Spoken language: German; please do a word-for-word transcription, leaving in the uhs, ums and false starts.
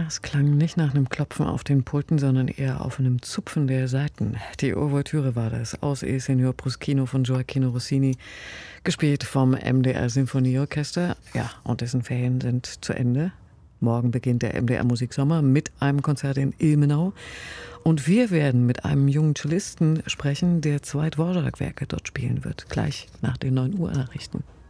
Es klang nicht nach einem Klopfen auf den Pulten, sondern eher auf einem Zupfen der Saiten. Die Ouvertüre war das aus E Signor Bruschino von Gioacchino Rossini, gespielt vom M D R Sinfonieorchester. Ja, und dessen Ferien sind zu Ende. Morgen beginnt der M D R Musiksommer mit einem Konzert in Ilmenau. Und wir werden mit einem jungen Cellisten sprechen, der zwei Dvorak-Werke dort spielen wird, gleich nach den neun Uhr Nachrichten.